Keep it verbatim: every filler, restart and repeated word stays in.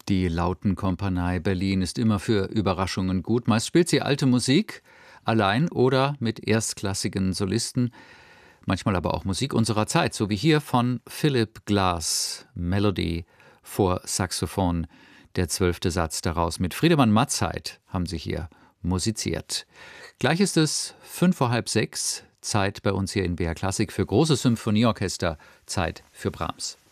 Die Lautenkompanie Berlin ist immer für Überraschungen gut. Meist spielt sie alte Musik, allein oder mit erstklassigen Solisten, manchmal aber auch Musik unserer Zeit, so wie hier von Philip Glass, Melody vor Saxophon, der zwölfte Satz daraus. Mit Friedemann Matzeit haben sie hier musiziert. Gleich ist es fünf vor halb sechs, Zeit bei uns hier in B R Klassik für große Symphonieorchester, Zeit für Brahms.